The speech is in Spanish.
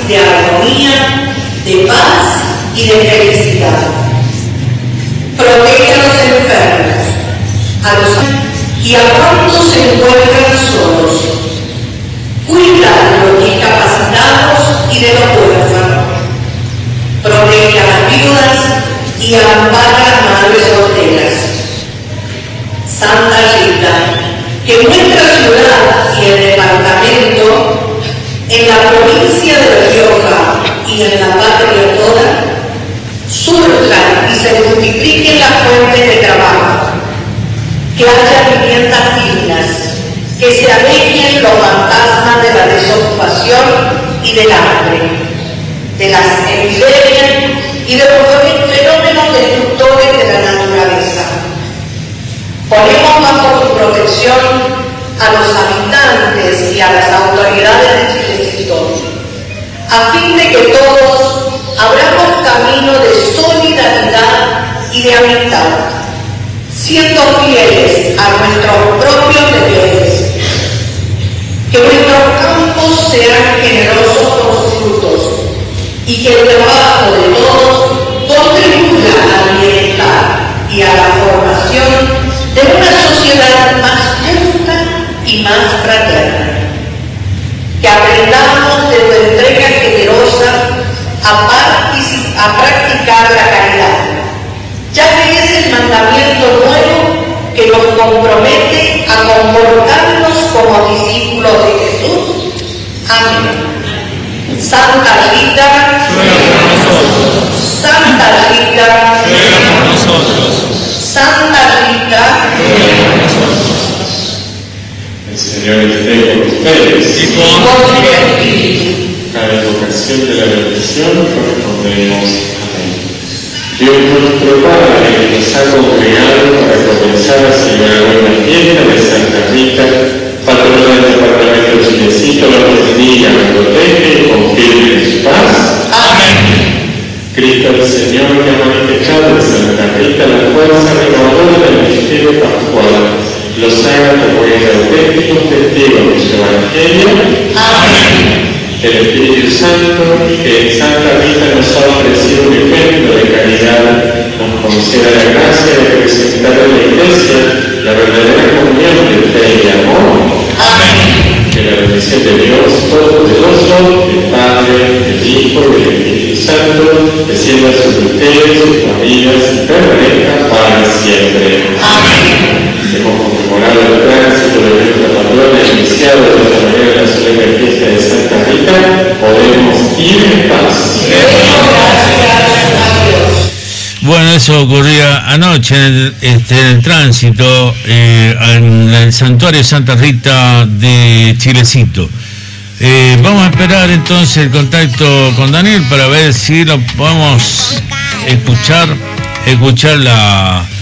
de armonía, de paz y de felicidad. Protege a los enfermos, a los y a cuantos se encuentran solos. Cuida de los discapacitados y de los huérfanos. Protege a las viudas y ampara a las madres solteras. Santa Rita, que en nuestra ciudad y el departamento, en la provincia de La Rioja y en la patria toda, surjan y se multipliquen las fuentes de trabajo, que haya viviendas dignas, que se alejen los fantasmas de la desocupación y del hambre, de las epidemias y de los fenómenos destructores de la naturaleza. Ponemos bajo tu protección a los habitantes y a las autoridades de Chilecito, a fin de que todos abramos camino de solidaridad y de amistad, siendo fieles a nuestros propios deberes. Que nuestros campos sean generosos con sus frutos y que el trabajo de todos contribuya al bienestar y a la formación de una sociedad más justa y más fraterna. Que aprendamos de tu entrega generosa a practicar la caridad, ya que es el mandamiento nuevo que nos compromete a comportarnos como discípulos de Jesús. Amén. Santa Rita, Santa Rita, Santa Rita, el Señor esté con ustedes. y con tu espíritu. A la invocación de la bendición respondemos amén. Dios nuestro Padre, que nos ha congregado para comenzar a celebrar la fiesta de Santa Rita, patrona del departamento de Chilecito, la bendiga, la protege y confirme en su paz. Amén. Cristo el Señor, que ha manifestado en Santa Rita la fuerza renovadora del misterio pascual, los haga como auténticos testigos de su Evangelio. Amén. El Espíritu Santo, que en Santa Rita nos ha ofrecido un ejemplo de caridad, nos conceda la gracia de presentar a la Iglesia la verdadera comunión de fe y de amor. Amén. Que la bendición de Dios Todopoderoso, del Padre, del Hijo y del Espíritu Santo, descienda sobre ustedes, sus familias y permanezca para siempre. Amén. Hemos conmemorado el tránsito de nuestra patrona, iniciado de esta manera la solemne fiesta de Santa Rita. Podemos ir en paz. Bueno, eso ocurría anoche en el tránsito en el santuario Santa Rita de Chilecito. Vamos a esperar entonces el contacto con Daniel para ver si lo podemos escuchar la